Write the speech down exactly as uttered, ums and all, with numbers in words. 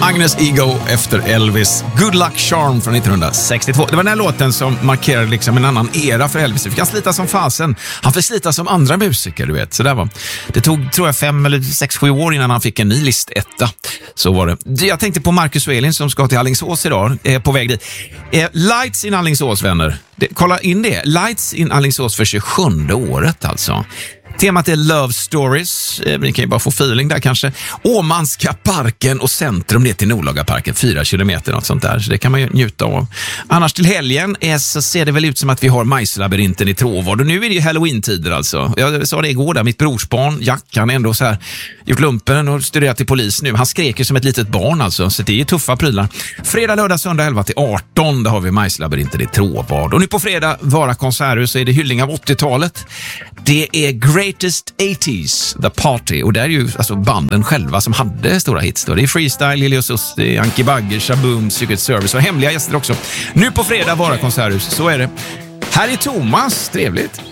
Agnes Ego efter Elvis. Good Luck Charm från nittonhundrasextiotvå. Det var den här låten som markerade liksom en annan era för Elvis. Han fick slita som fasen. Han fick slita som andra musiker, du vet. Så där var. Det tog, tror jag, fem eller sex, sju år innan han fick en ny listetta. Så var det. Jag tänkte på Marcus och Elin som ska till Alingsås idag. Eh, på väg dit. Eh, Lights in Alingsås, vänner. Det, kolla in det. Lights in Alingsås för tjugosjunde året alltså. Temat är Love Stories. Ni kan ju bara få feeling där kanske. Åmanska parken och centrum ner till Nordlagaparken. Fyra kilometer, något sånt där. Så det kan man ju njuta av. Annars till helgen är, så ser det väl ut som att vi har majslabyrinten i Tråvad. Och nu är det ju Halloween-tider alltså. Jag sa det igår där. Mitt brorsbarn, Jack, han är ändå så här gjort lumpen och studerat till polis nu. Han skrek ju som ett litet barn alltså. Så det är tuffa prylar. Fredag, lördag, söndag elva till arton. Där har vi majslabyrinten i Tråvad. Och nu på fredag, Vara konserthus, så är det hyllning av åttiotalet. Det är Greatest eighties, The Party. Och där är ju alltså banden själva som hade stora hits då. Det är Freestyle, Lili Susti, Anki Bagger, Shaboom, Secret Service och hemliga gäster också. Nu på fredag, Vara konserthus, så är det. Här är Thomas, trevligt.